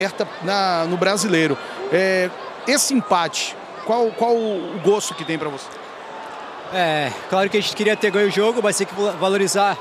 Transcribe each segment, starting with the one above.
no Brasileiro. Esse empate, qual o gosto que tem para você? Claro que a gente queria ter ganho o jogo, mas tem que valorizar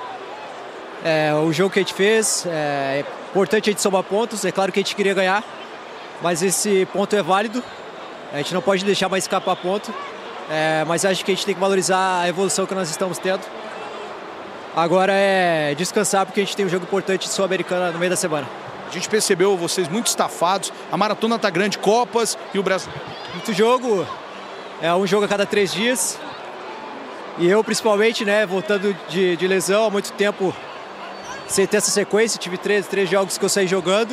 o jogo que a gente fez. É importante a gente somar pontos, é claro que a gente queria ganhar, mas esse ponto é válido, a gente não pode deixar mais escapar ponto, mas acho que a gente tem que valorizar a evolução que nós estamos tendo. Agora é descansar, porque a gente tem um jogo importante de Sul-Americana no meio da semana. A gente percebeu vocês muito estafados, a maratona tá grande, Copas e o Brasil. Muito jogo, um jogo a cada 3 dias. E eu, principalmente, voltando de lesão há muito tempo, sem ter essa sequência, tive 3 jogos que eu saí jogando.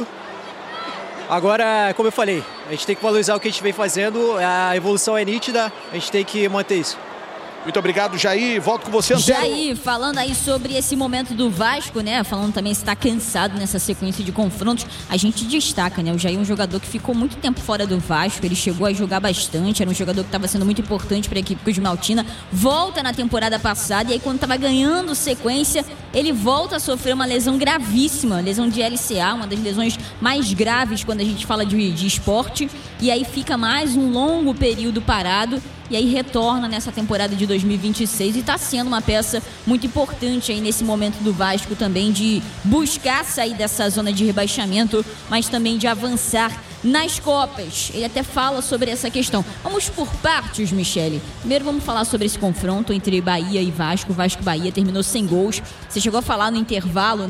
Agora, como eu falei, a gente tem que valorizar o que a gente vem fazendo, a evolução é nítida, a gente tem que manter isso. Muito obrigado, Jair. Volto com você, Antero. Jair, falando aí sobre esse momento do Vasco, falando também se está cansado nessa sequência de confrontos, a gente destaca, o Jair é um jogador que ficou muito tempo fora do Vasco, ele chegou a jogar bastante, era um jogador que estava sendo muito importante para a equipe Cruz-Maltina, volta na temporada passada e aí quando estava ganhando sequência, ele volta a sofrer uma lesão gravíssima, lesão de LCA, uma das lesões mais graves quando a gente fala de esporte, e aí fica mais um longo período parado. E aí retorna nessa temporada de 2026 e está sendo uma peça muito importante aí nesse momento do Vasco também de buscar sair dessa zona de rebaixamento, mas também de avançar nas Copas. Ele até fala sobre essa questão. Vamos por partes, Michele. Primeiro vamos falar sobre esse confronto entre Bahia e Vasco. Vasco-Bahia terminou sem gols. Você chegou a falar no intervalo,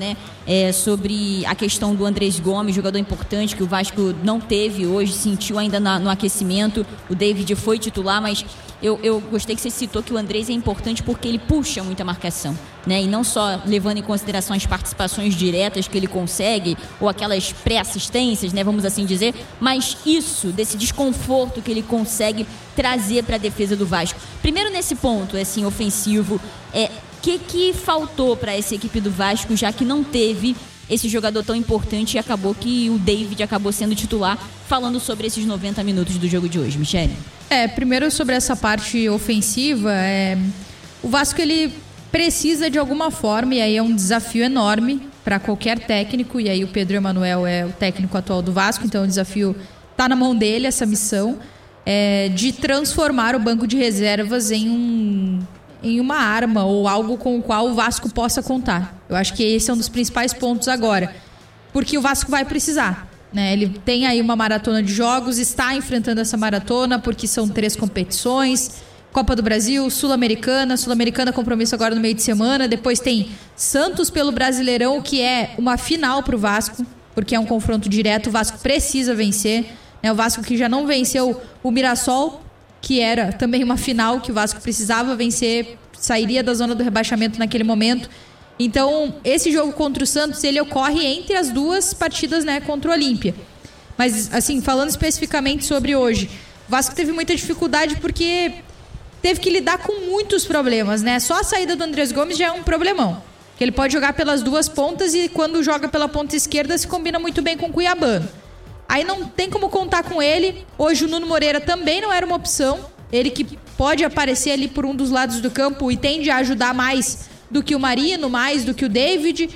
sobre a questão do Andrés Gomes, jogador importante que o Vasco não teve hoje, sentiu ainda no aquecimento. O David foi titular, mas eu gostei que você citou que o Andrés é importante porque ele puxa muita marcação, e não só levando em consideração as participações diretas que ele consegue, ou aquelas pré-assistências, vamos assim dizer, mas desse desconforto que ele consegue trazer para a defesa do Vasco. Primeiro nesse ponto, ofensivo, que faltou para essa equipe do Vasco, já que não teve esse jogador tão importante e acabou que o David acabou sendo titular, falando sobre esses 90 minutos do jogo de hoje, Michele? Primeiro sobre essa parte ofensiva, o Vasco ele precisa de alguma forma, e aí é um desafio enorme para qualquer técnico, e aí o Pedro Emanuel é o técnico atual do Vasco, então o desafio está na mão dele, essa missão, de transformar o banco de reservas em uma arma ou algo com o qual o Vasco possa contar. Eu acho que esse é um dos principais pontos agora, porque o Vasco vai precisar. Ele tem aí uma maratona de jogos, está enfrentando essa maratona porque são 3 competições, Copa do Brasil, Sul-Americana compromisso agora no meio de semana, depois tem Santos pelo Brasileirão, que é uma final para o Vasco, porque é um confronto direto, o Vasco precisa vencer, o Vasco que já não venceu o Mirassol, que era também uma final que o Vasco precisava vencer, sairia da zona do rebaixamento naquele momento. Então, esse jogo contra o Santos, ele ocorre entre as 2 partidas, contra o Olímpia. Mas, assim, falando especificamente sobre hoje, o Vasco teve muita dificuldade porque teve que lidar com muitos problemas, Só a saída do Andrés Gomes já é um problemão. Que ele pode jogar pelas 2 pontas e quando joga pela ponta esquerda se combina muito bem com o Cuiabano. Aí não tem como contar com ele. Hoje o Nuno Moreira também não era uma opção. Ele que pode aparecer ali por um dos lados do campo e tende a ajudar mais do que o Marino, mais do que o David.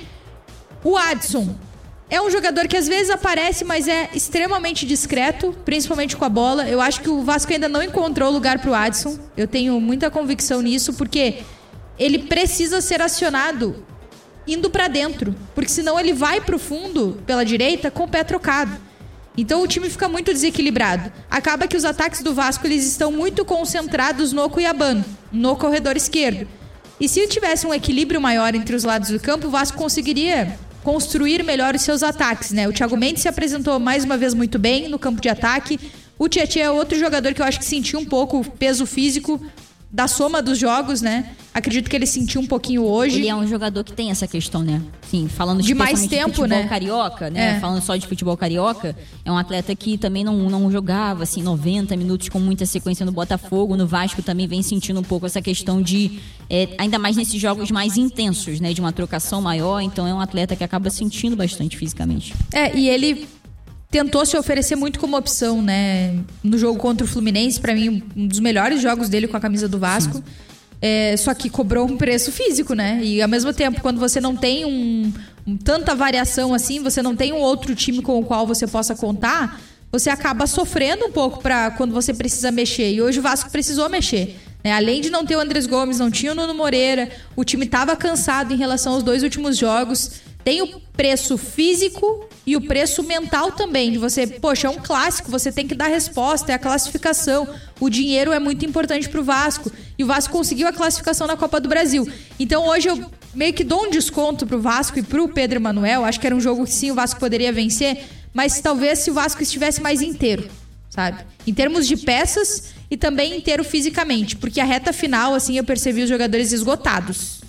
O Adson é um jogador que às vezes aparece, mas é extremamente discreto, principalmente com a bola. Eu acho que o Vasco ainda não encontrou lugar pro Adson. Eu tenho muita convicção nisso, porque ele precisa ser acionado indo para dentro, porque senão ele vai pro fundo pela direita com o pé trocado. Então o time fica muito desequilibrado. Acaba que os ataques do Vasco eles estão muito concentrados no Cuiabano, no corredor esquerdo. E se tivesse um equilíbrio maior entre os lados do campo, o Vasco conseguiria construir melhor os seus ataques, O Thiago Mendes se apresentou mais uma vez muito bem no campo de ataque. O Tietê é outro jogador que eu acho que sentiu um pouco o peso físico da soma dos jogos, Acredito que ele sentiu um pouquinho hoje. Ele é um jogador que tem essa questão, Sim, falando de mais tempo, de futebol carioca, Falando só de futebol carioca, é um atleta que também não jogava, 90 minutos com muita sequência no Botafogo. No Vasco também vem sentindo um pouco essa questão de, ainda mais nesses jogos mais intensos, de uma trocação maior. Então é um atleta que acaba sentindo bastante fisicamente. E ele tentou se oferecer muito como opção, no jogo contra o Fluminense, para mim um dos melhores jogos dele com a camisa do Vasco. Sim. Só que cobrou um preço físico, E ao mesmo tempo, quando você não tem tanta variação assim, você não tem um outro time com o qual você possa contar, você acaba sofrendo um pouco para quando você precisa mexer. E hoje o Vasco precisou mexer. Né? Além de não ter o Andrés Gomes, não tinha o Nuno Moreira, o time estava cansado em relação aos 2 últimos jogos. Tem o preço físico e o preço mental também, de você, poxa, é um clássico, você tem que dar resposta, é a classificação. O dinheiro é muito importante pro Vasco. E o Vasco conseguiu a classificação na Copa do Brasil. Então hoje eu meio que dou um desconto pro Vasco e pro Pedro Emanuel. Acho que era um jogo que sim, o Vasco poderia vencer, mas talvez se o Vasco estivesse mais inteiro, sabe? Em termos de peças e também inteiro fisicamente. Porque a reta final, assim, eu percebi os jogadores esgotados.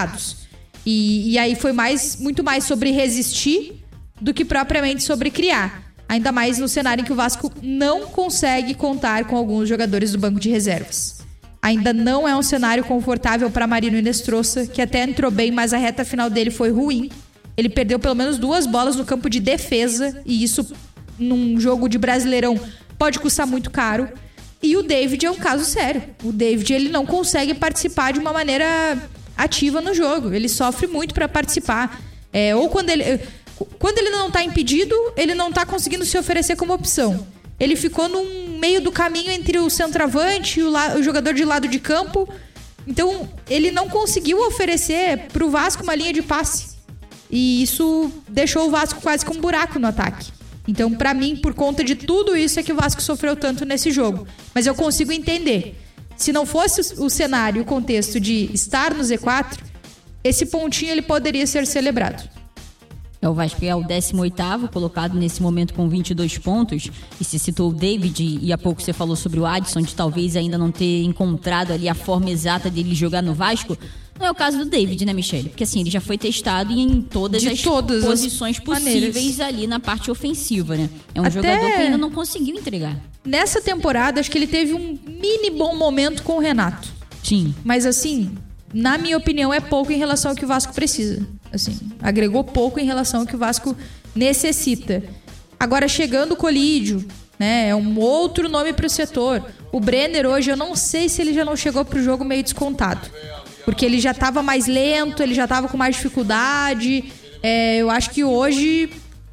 E aí foi muito mais sobre resistir do que propriamente sobre criar. Ainda mais no cenário em que o Vasco não consegue contar com alguns jogadores do banco de reservas. Ainda não é um cenário confortável para Marino Inestrosa, que até entrou bem, mas a reta final dele foi ruim. Ele perdeu pelo menos 2 bolas no campo de defesa, e isso num jogo de Brasileirão pode custar muito caro. E o David é um caso sério. O David, ele não consegue participar de uma maneira ativa no jogo. Ele sofre muito para participar. Ou quando ele não tá impedido, ele não tá conseguindo se oferecer como opção. Ele ficou no meio do caminho entre o centroavante e o jogador de lado de campo. Então, ele não conseguiu oferecer pro Vasco uma linha de passe. E isso deixou o Vasco quase com um buraco no ataque. Então, pra mim, por conta de tudo isso, é que o Vasco sofreu tanto nesse jogo. Mas eu consigo entender. Se não fosse o cenário, o contexto de estar no Z4, esse pontinho ele poderia ser celebrado. O Vasco é o 18º colocado nesse momento com 22 pontos. E você citou o David e há pouco você falou sobre o Adson, de talvez ainda não ter encontrado ali a forma exata dele jogar no Vasco. Não é o caso do David, né, Michele? Porque assim, ele já foi testado em todas as posições possíveis ali na parte ofensiva, né? É um jogador que ainda não conseguiu entregar. Nessa temporada, acho que ele teve um mini bom momento com o Renato. Sim. Mas assim, na minha opinião, é pouco em relação ao que o Vasco precisa. Assim, agregou pouco em relação ao que o Vasco necessita. Agora, chegando o Colídio, né? É um outro nome pro setor. O Brenner hoje, eu não sei se ele já não chegou pro jogo meio descontado. Porque ele já estava mais lento, ele já estava com mais dificuldade. Eu acho que hoje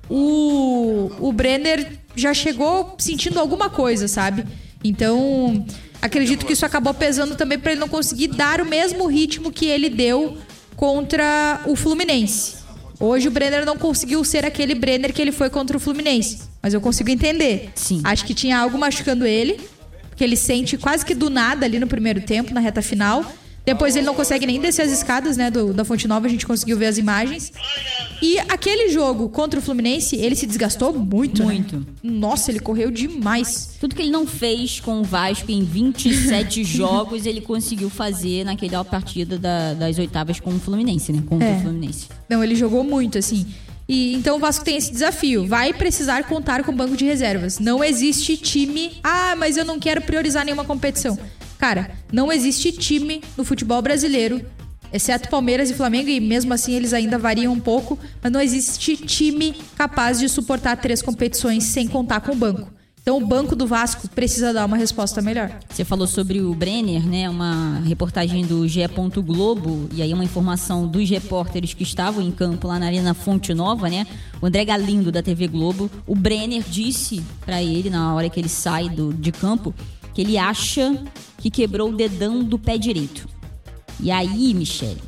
o Brenner já chegou sentindo alguma coisa, sabe? Então, acredito que isso acabou pesando também para ele não conseguir dar o mesmo ritmo que ele deu contra o Fluminense. Hoje o Brenner não conseguiu ser aquele Brenner que ele foi contra o Fluminense. Mas eu consigo entender. Sim. Acho que tinha algo machucando ele, porque ele sente quase que do nada ali no primeiro tempo, na reta final. Depois ele não consegue nem descer as escadas, né, da Fonte Nova, a gente conseguiu ver as imagens. E aquele jogo contra o Fluminense, ele se desgastou muito. Muito. Né? Nossa, ele correu demais. Tudo que ele não fez com o Vasco em 27 jogos, ele conseguiu fazer naquela partida das oitavas com o Fluminense, né? Contra o Fluminense. Não, ele jogou muito, assim. E então o Vasco tem esse desafio. Vai precisar contar com o banco de reservas. Não existe time... mas eu não quero priorizar nenhuma competição. Cara, não existe time no futebol brasileiro, exceto Palmeiras e Flamengo, e mesmo assim eles ainda variam um pouco, mas não existe time capaz de suportar 3 competições sem contar com o banco. Então o banco do Vasco precisa dar uma resposta melhor. Você falou sobre o Brenner, né? Uma reportagem do GE. Globo, e aí uma informação dos repórteres que estavam em campo lá na Arena Fonte Nova, né? O André Galindo, da TV Globo, o Brenner disse pra ele, na hora que ele sai de campo, que ele acha que quebrou o dedão do pé direito. E aí, Michele,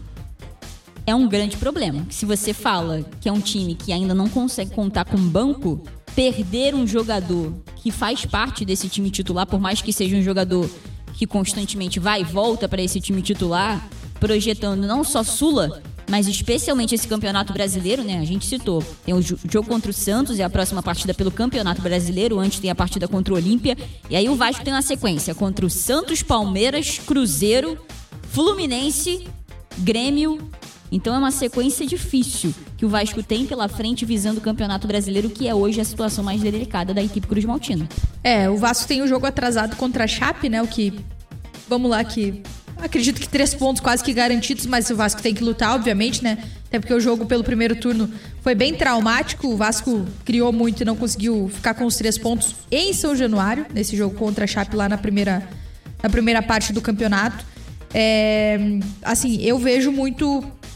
é um grande problema. Se você fala que é um time que ainda não consegue contar com banco, perder um jogador que faz parte desse time titular, por mais que seja um jogador que constantemente vai e volta para esse time titular, projetando não só Sula, mas especialmente esse Campeonato Brasileiro, né? A gente citou. Tem o jogo contra o Santos e a próxima partida pelo Campeonato Brasileiro. Antes tem a partida contra o Olímpia. E aí o Vasco tem uma sequência contra o Santos, Palmeiras, Cruzeiro, Fluminense, Grêmio. Então é uma sequência difícil que o Vasco tem pela frente visando o Campeonato Brasileiro, que é hoje a situação mais delicada da equipe Cruz Maltina. O Vasco tem o jogo atrasado contra a Chape, né? O que... Vamos lá, que... Acredito que 3 pontos quase que garantidos, mas o Vasco tem que lutar, obviamente, né? Até porque o jogo pelo primeiro turno foi bem traumático. O Vasco criou muito e não conseguiu ficar com os 3 pontos em São Januário, nesse jogo contra a Chape lá na primeira parte do campeonato. Assim, eu vejo muito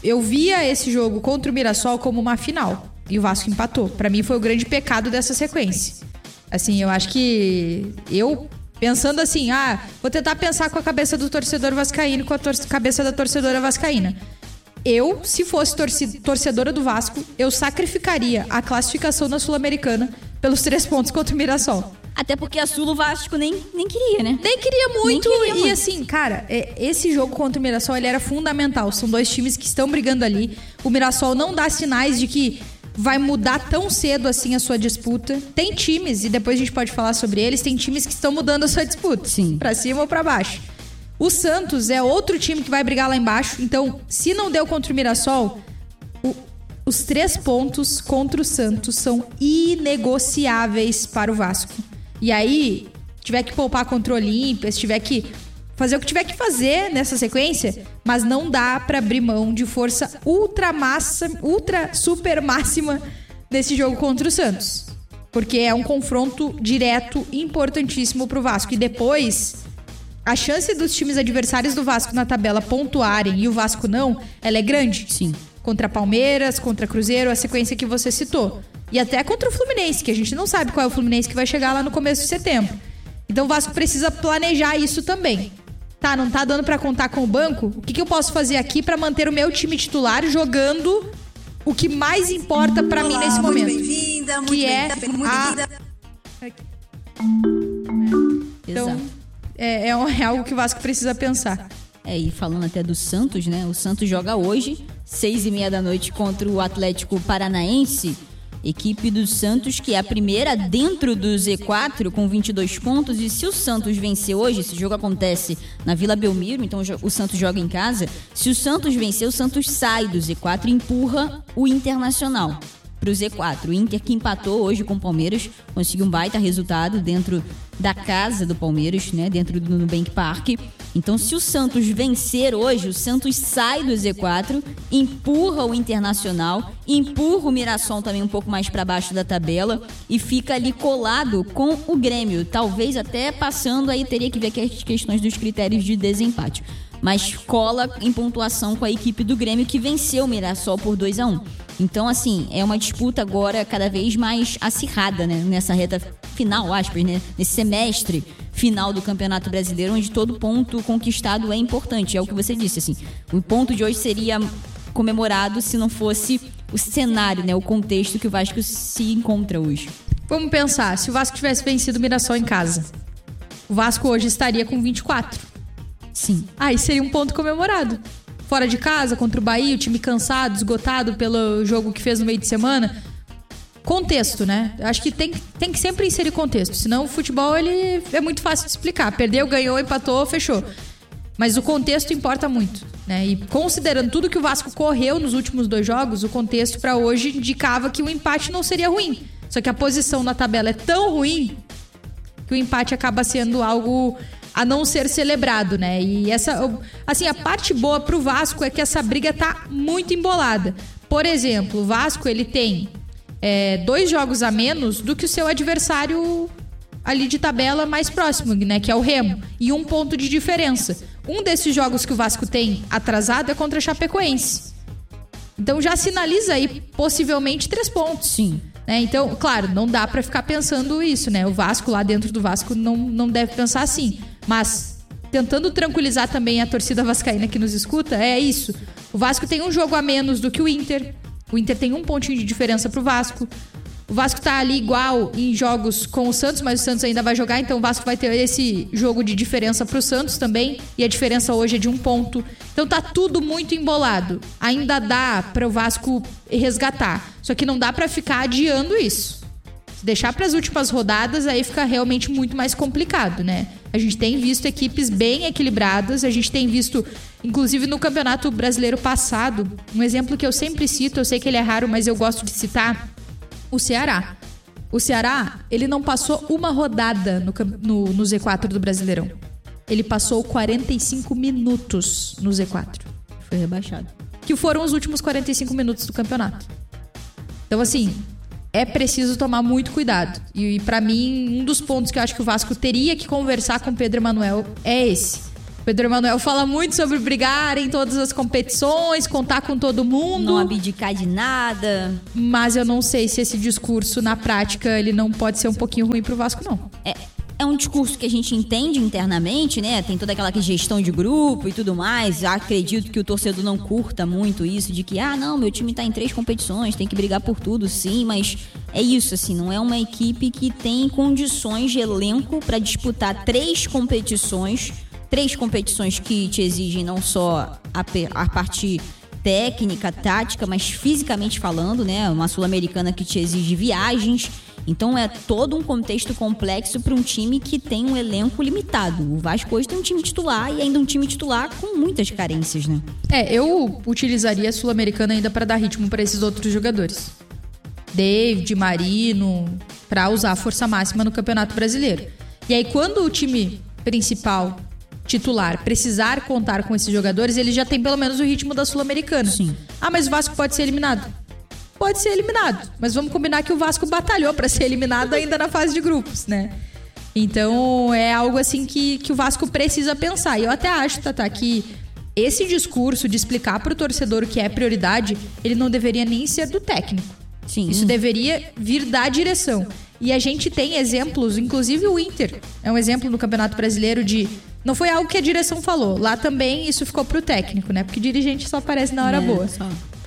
eu via esse jogo contra o Mirassol como uma final. E o Vasco empatou. Pra mim foi o grande pecado dessa sequência. Assim, eu acho que... Pensando assim, vou tentar pensar com a cabeça do torcedor vascaíno, com a cabeça da torcedora vascaína. Se fosse torcedora do Vasco, eu sacrificaria a classificação na Sul-Americana pelos 3 pontos contra o Mirassol. Até porque a Sul o Vasco nem queria, né? Nem queria muito. E assim, cara, esse jogo contra o Mirassol, ele era fundamental. São 2 times que estão brigando ali. O Mirassol não dá sinais de que vai mudar tão cedo assim a sua disputa. Tem times, e depois a gente pode falar sobre eles, tem times que estão mudando a sua disputa. Sim. Pra cima ou pra baixo. O Santos é outro time que vai brigar lá embaixo. Então, se não deu contra o Mirassol, os 3 pontos contra o Santos são inegociáveis para o Vasco. E aí, tiver que poupar contra o Olímpia, se tiver que fazer o que tiver que fazer nessa sequência, mas não dá pra abrir mão de força ultra super máxima nesse jogo contra o Santos. Porque é um confronto direto importantíssimo pro Vasco. E depois, a chance dos times adversários do Vasco na tabela pontuarem e o Vasco não, ela é grande. Sim. Contra Palmeiras, contra Cruzeiro, a sequência que você citou. E até contra o Fluminense, que a gente não sabe qual é o Fluminense que vai chegar lá no começo de setembro. Então o Vasco precisa planejar isso também. Tá, não tá dando pra contar com o banco? O que eu posso fazer aqui pra manter o meu time titular jogando o que mais importa pra mim nesse momento? Muito bem-vinda, muito que é bem-vinda. Então, é algo que o Vasco precisa pensar. E falando até do Santos, né? O Santos joga hoje, 6h30 da noite, contra o Atlético Paranaense. Equipe do Santos, que é a primeira dentro do Z4, com 22 pontos. E se o Santos vencer hoje, esse jogo acontece na Vila Belmiro, então o Santos joga em casa. Se o Santos vencer, o Santos sai do Z4 e empurra o Internacional pro Z4. O Inter, que empatou hoje com o Palmeiras, conseguiu um baita resultado dentro da casa do Palmeiras, né? Dentro do Nubank Park. Então, se o Santos vencer hoje, o Santos sai do Z4, empurra o Internacional, empurra o Mirassol também um pouco mais para baixo da tabela e fica ali colado com o Grêmio. Talvez até passando, aí teria que ver as questões dos critérios de desempate. Mas cola em pontuação com a equipe do Grêmio, que venceu o Mirassol por 2-1. Então, assim, é uma disputa agora cada vez mais acirrada, né? Nessa reta final, aspas, né? Nesse semestre final do Campeonato Brasileiro, onde todo ponto conquistado é importante. É o que você disse, assim. O ponto de hoje seria comemorado se não fosse o cenário, né? O contexto que o Vasco se encontra hoje. Vamos pensar, se o Vasco tivesse vencido o Mirassol em casa, o Vasco hoje estaria com 24. Sim. Aí seria um ponto comemorado. Fora de casa, contra o Bahia, o time cansado, esgotado pelo jogo que fez no meio de semana. Contexto, né? Acho que tem que sempre inserir contexto. Senão o futebol ele é muito fácil de explicar. Perdeu, ganhou, empatou, fechou. Mas o contexto importa muito, né? E considerando tudo que o Vasco correu nos últimos 2 jogos, o contexto para hoje indicava que o empate não seria ruim. Só que a posição na tabela é tão ruim que o empate acaba sendo algo a não ser celebrado, né? E assim, a parte boa pro Vasco é que essa briga tá muito embolada. Por exemplo, o Vasco, ele tem 2 jogos a menos do que o seu adversário ali de tabela mais próximo, né? Que é o Remo. E 1 ponto de diferença. Um desses jogos que o Vasco tem atrasado é contra a Chapecoense. Então já sinaliza aí possivelmente 3 pontos. Sim. Né? Então, claro, não dá pra ficar pensando isso, né? O Vasco, lá dentro do Vasco, não deve pensar assim. Mas, tentando tranquilizar também a torcida vascaína que nos escuta, é isso. O Vasco tem um jogo a menos do que o Inter. O Inter tem 1 pontinho de diferença pro Vasco. O Vasco tá ali igual em jogos com o Santos, mas o Santos ainda vai jogar, então o Vasco vai ter esse jogo de diferença pro Santos também. E a diferença hoje é de 1 ponto. Então tá tudo muito embolado. Ainda dá para o Vasco resgatar. Só que não dá para ficar adiando isso. Se deixar para as últimas rodadas, aí fica realmente muito mais complicado, né? A gente tem visto equipes bem equilibradas. A gente tem visto, inclusive no Campeonato Brasileiro passado, um exemplo que eu sempre cito, eu sei que ele é raro, mas eu gosto de citar, o Ceará. O Ceará, ele não passou uma rodada no Z4 do Brasileirão. Ele passou 45 minutos no Z4. Foi rebaixado. Que foram os últimos 45 minutos do campeonato. Então, assim, é preciso tomar muito cuidado. E pra mim, um dos pontos que eu acho que o Vasco teria que conversar com o Pedro Emanuel é esse. Pedro Emanuel fala muito sobre brigar em todas as competições, contar com todo mundo. Não abdicar de nada. Mas eu não sei se esse discurso, na prática, ele não pode ser um pouquinho ruim pro Vasco, não. É um discurso que a gente entende internamente, né? Tem toda aquela gestão de grupo e tudo mais. Acredito que o torcedor não curta muito isso, de que, não, meu time tá em 3 competições, tem que brigar por tudo, sim. Mas é isso, assim, não é uma equipe que tem condições de elenco para disputar 3 competições que te exigem não só a parte técnica, tática, mas fisicamente falando, né? Uma Sul-Americana que te exige viagens. Então é todo um contexto complexo para um time que tem um elenco limitado. O Vasco hoje tem um time titular e ainda um time titular com muitas carências, né? Eu utilizaria a Sul-Americana ainda para dar ritmo para esses outros jogadores. David, Marino, para usar a força máxima no Campeonato Brasileiro. E aí quando o time principal titular precisar contar com esses jogadores, ele já tem pelo menos o ritmo da Sul-Americana. Sim. Mas o Vasco pode ser eliminado? Pode ser eliminado, mas vamos combinar que o Vasco batalhou para ser eliminado ainda na fase de grupos, né? Então é algo assim que o Vasco precisa pensar. E eu até acho, Tatá, que esse discurso de explicar pro torcedor o que é prioridade, ele não deveria nem ser do técnico. Sim. Isso deveria vir da direção. E a gente tem exemplos, inclusive o Inter é um exemplo no Campeonato Brasileiro de... Não foi algo que a direção falou. Lá também isso ficou pro técnico, né? Porque dirigente só aparece na hora boa. Só.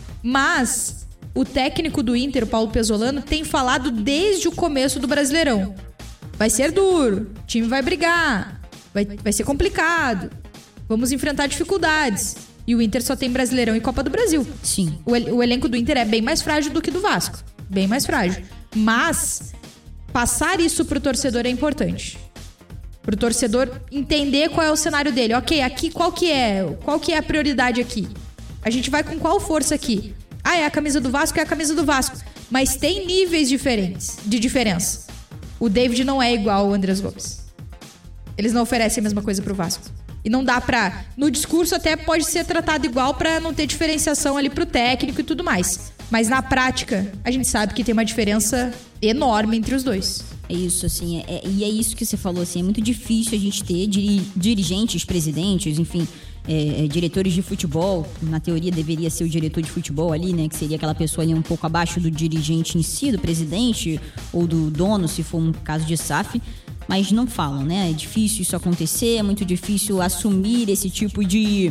Mas o técnico do Inter, o Paulo Pezzolano, tem falado desde o começo do Brasileirão. Vai ser duro, o time vai brigar, vai ser complicado, vamos enfrentar dificuldades. E o Inter só tem Brasileirão e Copa do Brasil. Sim. O elenco do Inter é bem mais frágil do que do Vasco. Bem mais frágil. Mas passar isso pro torcedor é importante. Pro torcedor entender qual é o cenário dele. Ok, aqui qual que é a prioridade aqui? A gente vai com qual força aqui? É a camisa do Vasco, é a camisa do Vasco. Mas tem níveis diferentes de diferença. O David não é igual ao Andrés Gomes. Eles não oferecem a mesma coisa pro Vasco. E não dá pra... No discurso até pode ser tratado igual pra não ter diferenciação ali pro técnico e tudo mais. Mas na prática, a gente sabe que tem uma diferença enorme entre os dois. É isso, assim, e é isso que você falou, assim, é muito difícil a gente ter dirigentes, presidentes, enfim, diretores de futebol. Na teoria deveria ser o diretor de futebol ali, né, que seria aquela pessoa ali um pouco abaixo do dirigente em si, do presidente ou do dono, se for um caso de SAF, mas não falam, né, é difícil isso acontecer, é muito difícil assumir esse tipo de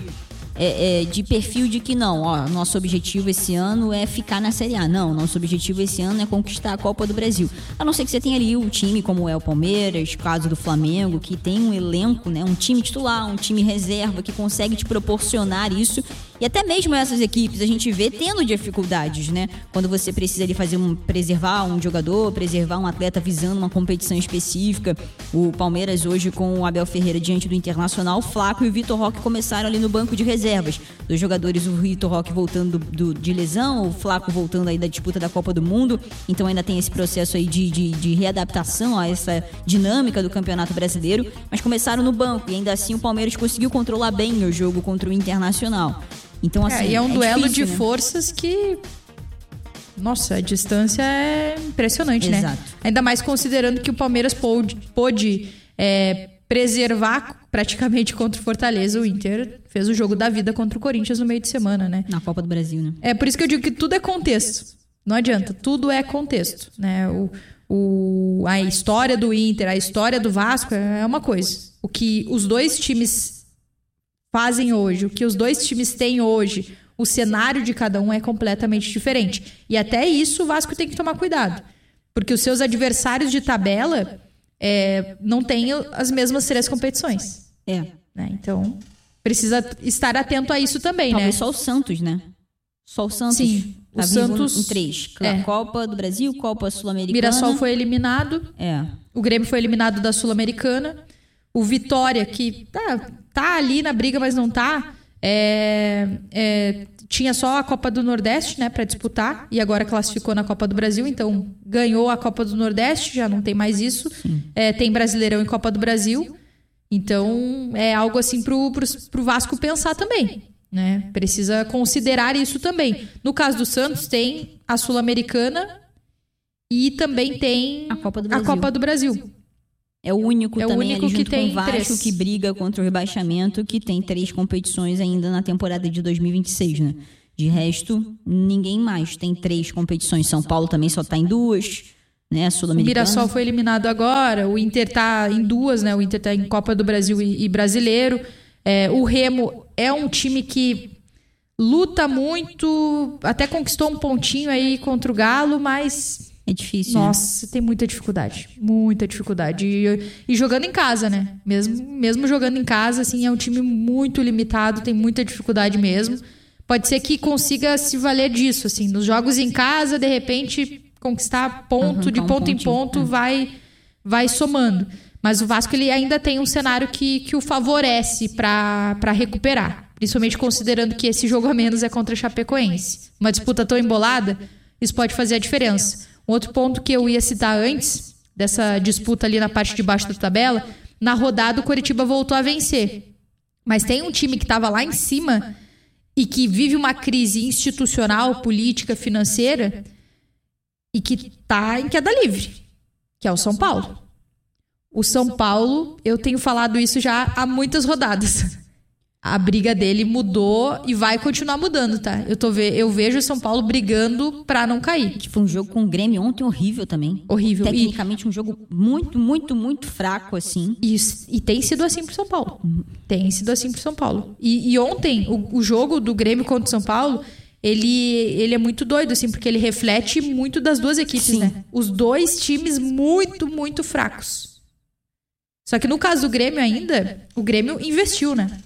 perfil de que não, nosso objetivo esse ano é ficar na Série A. Não, nosso objetivo esse ano é conquistar a Copa do Brasil. A não ser que você tenha ali um time como é o Palmeiras, caso do Flamengo, que tem um elenco, né, um time titular, um time reserva que consegue te proporcionar isso. E até mesmo essas equipes a gente vê tendo dificuldades, né? Quando você precisa ali preservar um jogador, preservar um atleta visando uma competição específica. O Palmeiras hoje com o Abel Ferreira diante do Internacional, o Flaco e o Vitor Roque começaram ali no banco de reservas. Dos jogadores, o Vitor Roque voltando de lesão, o Flaco voltando aí da disputa da Copa do Mundo. Então ainda tem esse processo aí de readaptação a essa dinâmica do Campeonato Brasileiro. Mas começaram no banco e ainda assim o Palmeiras conseguiu controlar bem o jogo contra o Internacional. Então, assim, e é um duelo difícil, de né? forças que... Nossa, a distância é impressionante, Exato. né? Ainda mais considerando que o Palmeiras pôde preservar praticamente contra o Fortaleza. O Inter fez o jogo da vida contra o Corinthians no meio de semana, né? Na Copa do Brasil, né? É por isso que eu digo que tudo é contexto. Não adianta, tudo é contexto, né? A história do Inter, a história do Vasco é uma coisa. O que os dois times fazem hoje, o que os dois times têm hoje, o cenário de cada um é completamente diferente. E até isso o Vasco tem que tomar cuidado. Porque os seus adversários de tabela não têm as mesmas 3 competições. Né? Então, precisa estar atento a isso também, Talvez né? só o Santos, né? Só o Santos. Sim, Tá o vivo Santos... em 3. Copa do Brasil, Copa Sul-Americana. Mirassol foi eliminado. O Grêmio foi eliminado da Sul-Americana. O Vitória, que tá ali na briga, mas não tá. Tinha só a Copa do Nordeste, né, pra disputar. E agora classificou na Copa do Brasil. Então, ganhou a Copa do Nordeste. Já não tem mais isso. Tem Brasileirão e Copa do Brasil. Então, é algo assim pro Vasco pensar também, né? Precisa considerar isso também. No caso do Santos, tem a Sul-Americana e também tem a Copa do Brasil. É o único também único ali junto que tem com o Vasco 3. que briga contra o rebaixamento, que tem 3 competições ainda na temporada de 2026, né? De resto, ninguém mais tem 3 competições. São Paulo também só tá em 2, né? O Mirassol foi eliminado agora, o Inter tá em 2, né? O Inter tá em Copa do Brasil e Brasileiro. O Remo é um time que luta muito, até conquistou um pontinho aí contra o Galo, mas... É difícil. Nossa, tem muita dificuldade. Muita dificuldade. E jogando em casa, né? Mesmo jogando em casa, assim, é um time muito limitado, tem muita dificuldade mesmo. Pode ser que consiga se valer disso, assim. Nos jogos em casa, de repente, conquistar ponto, de ponto em ponto, vai somando. Mas o Vasco ele ainda tem um cenário que o favorece para recuperar. Principalmente considerando que esse jogo a menos é contra a Chapecoense. Uma disputa tão embolada, isso pode fazer a diferença. Um outro ponto que eu ia citar antes, dessa disputa ali na parte de baixo da tabela, na rodada o Coritiba voltou a vencer. Mas tem um time que estava lá em cima e que vive uma crise institucional, política, financeira e que está em queda livre, que é o São Paulo. O São Paulo, eu tenho falado isso já há muitas rodadas. A briga dele mudou e vai continuar mudando, tá? Eu vejo o São Paulo brigando pra não cair. Foi um jogo com o Grêmio ontem horrível também. Horrível. Tecnicamente um jogo muito, muito, muito fraco, assim. E tem sido assim pro São Paulo. Tem sido assim pro São Paulo. E ontem, o jogo do Grêmio contra o São Paulo, ele é muito doido, assim, porque ele reflete muito das duas equipes, Sim. né? Os dois times muito, muito fracos. Só que no caso do Grêmio ainda, o Grêmio investiu, né?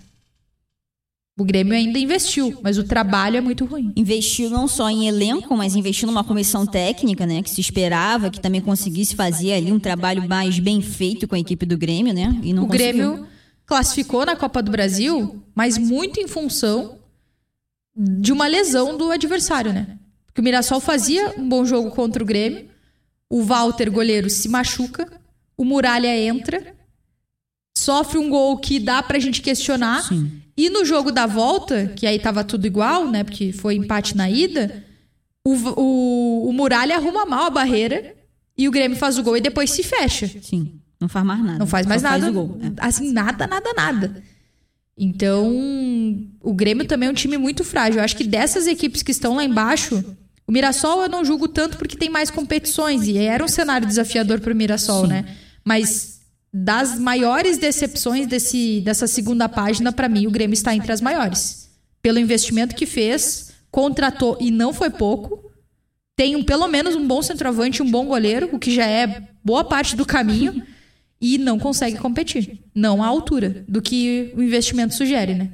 O Grêmio ainda investiu, mas o trabalho é muito ruim. Investiu não só em elenco, mas investiu numa comissão técnica, né? Que se esperava que também conseguisse fazer ali um trabalho mais bem feito com a equipe do Grêmio, né? E não o Grêmio classificou na Copa do Brasil, mas muito em função de uma lesão do adversário, né? Porque o Mirassol fazia um bom jogo contra o Grêmio, o Walter, goleiro, se machuca, o Muralha entra, sofre um gol que dá pra gente questionar. Sim. E no jogo da volta, que aí tava tudo igual, né? Porque foi empate na ida, o Muralha arruma mal a barreira e o Grêmio faz o gol e depois se fecha. Sim, não faz mais nada. Não faz mais Só nada. Faz o gol. Assim, nada. Então, o Grêmio também é um time muito frágil. Eu acho que dessas equipes que estão lá embaixo, o Mirassol eu não julgo tanto porque tem mais competições. E era um cenário desafiador pro Mirassol, né? Mas das maiores decepções dessa segunda página, para mim, o Grêmio está entre as maiores. Pelo investimento que fez, contratou e não foi pouco. Tem pelo menos um bom centroavante, um bom goleiro, o que já é boa parte do caminho, e não consegue competir. Não à altura do que o investimento sugere, né?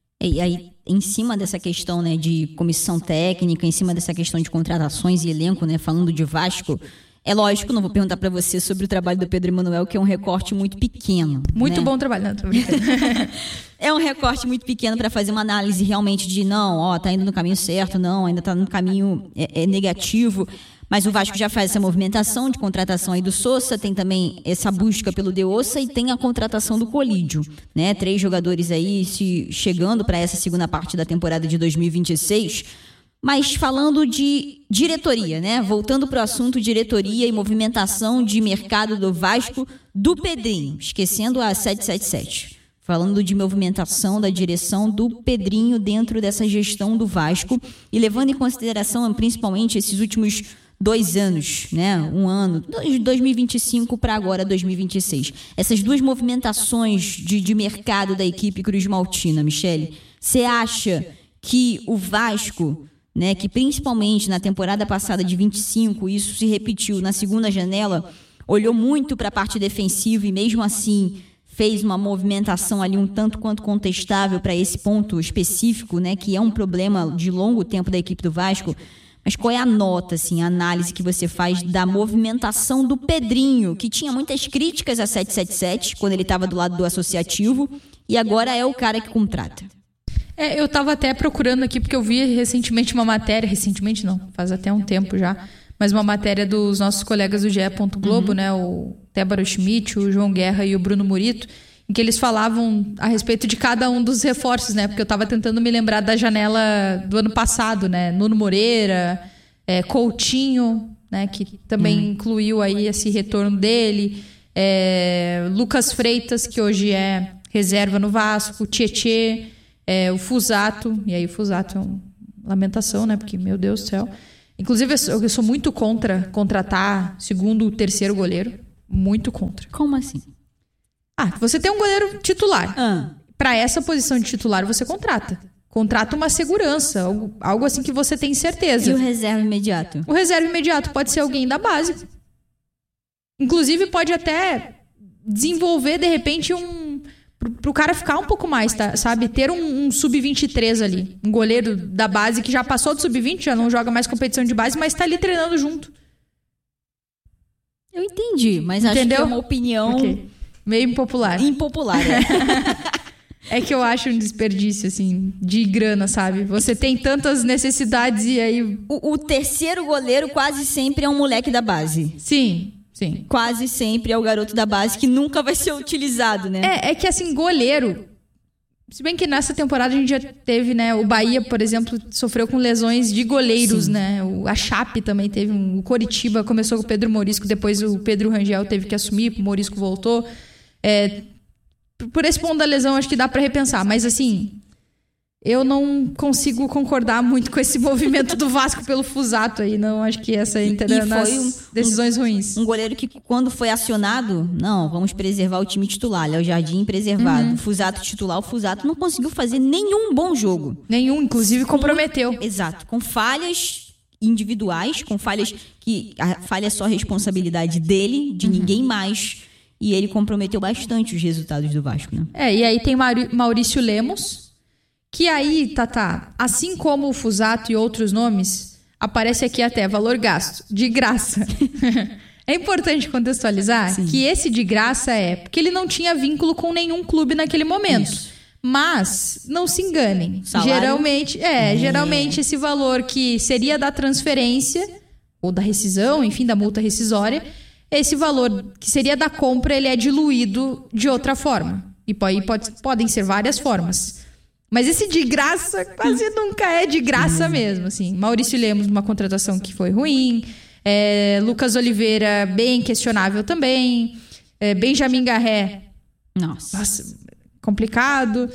E aí, em cima dessa questão, né, de comissão técnica, em cima dessa questão de contratações e elenco, né, falando de Vasco, é lógico, não vou perguntar para você sobre o trabalho do Pedro Emanuel, que é um recorte muito pequeno. Muito né? bom trabalho, não, tô brincando. É um recorte muito pequeno para fazer uma análise realmente de não, tá indo no caminho certo, não, ainda tá no caminho negativo. Mas o Vasco já faz essa movimentação de contratação aí do Sousa, tem também essa busca pelo De Ossa e tem a contratação do Colídio, né? 3 jogadores aí chegando para essa segunda parte da temporada de 2026. Mas falando de diretoria, né? Voltando para o assunto diretoria e movimentação de mercado do Vasco, do Pedrinho, esquecendo a 777. Falando de movimentação da direção do Pedrinho dentro dessa gestão do Vasco e levando em consideração principalmente esses últimos 2 anos, né? Um ano, de 2025 para agora 2026. Essas 2 movimentações de mercado da equipe Cruz Maltina, Michele, você acha que o Vasco, né, que principalmente na temporada passada de 25, isso se repetiu na segunda janela, olhou muito para a parte defensiva e mesmo assim fez uma movimentação ali um tanto quanto contestável para esse ponto específico, né, que é um problema de longo tempo da equipe do Vasco. Mas qual é a nota, assim, a análise que você faz da movimentação do Pedrinho, que tinha muitas críticas a 777 quando ele estava do lado do associativo e agora é o cara que contrata? Eu estava até procurando aqui, porque eu vi recentemente uma matéria, recentemente não, faz até um tempo já, mas uma matéria dos nossos colegas do GE. Globo, né, o Débora Schmidt, o João Guerra e o Bruno Murito, em que eles falavam a respeito de cada um dos reforços, né, porque eu estava tentando me lembrar da janela do ano passado, né, Nuno Moreira, Coutinho, né, que também incluiu aí esse retorno dele, Lucas Freitas, que hoje é reserva no Vasco, Tietê, o Fusato, e aí o Fusato é uma lamentação, né? Porque, meu Deus do céu. Inclusive, eu sou muito contra contratar segundo, terceiro goleiro. Muito contra. Como assim? Você tem um goleiro titular. Para essa posição de titular, você contrata. Contrata uma segurança, algo assim que você tem certeza. E o reserva imediato? O reserva imediato pode ser alguém da base. Inclusive, pode até desenvolver, de repente, pro cara ficar um pouco mais, tá? Sabe? Ter um sub-23 ali. Um goleiro da base que já passou do sub-20, já não joga mais competição de base, mas tá ali treinando junto. Eu entendi, mas acho que é uma opinião... Okay. Meio impopular. Impopular, É que eu acho um desperdício, assim, de grana, sabe? Você tem tantas necessidades e aí... O terceiro goleiro quase sempre é um moleque da base. Sim. Quase sempre é o garoto da base que nunca vai ser utilizado, né? É que, assim, goleiro... Se bem que nessa temporada a gente já teve, né? O Bahia, por exemplo, sofreu com lesões de goleiros, sim, né? A Chape também teve o Coritiba começou com o Pedro Morisco, depois o Pedro Rangel teve que assumir, o Morisco voltou. Por esse ponto da lesão, acho que dá pra repensar. Mas, assim, eu não consigo concordar muito com esse movimento do Vasco pelo Fusato aí. Não, acho que essa entra nas decisões ruins. Um goleiro que, quando foi acionado, não, vamos preservar o time titular. Léo Jardim preservado. Fusato titular, o Fusato não conseguiu fazer nenhum bom jogo. Nenhum, inclusive comprometeu. Exato, com falhas individuais, com falhas que a falha é só responsabilidade dele, de ninguém mais. E ele comprometeu bastante os resultados do Vasco, né? E aí tem Maurício Lemos, que aí, Tatá, assim como o Fusato e outros nomes, aparece aqui até valor gasto, de graça. É importante contextualizar, sim, que esse de graça porque ele não tinha vínculo com nenhum clube naquele momento. Isso. Mas, não se enganem, geralmente esse valor que seria da transferência, ou da rescisão, enfim, da multa rescisória, esse valor que seria da compra, ele é diluído de outra forma. E podem ser várias formas. Mas esse de graça quase nunca é de graça mesmo. Assim. Maurício Lemos, uma contratação que foi ruim. Lucas Oliveira, bem questionável também. Benjamin Garré. Nossa, complicado.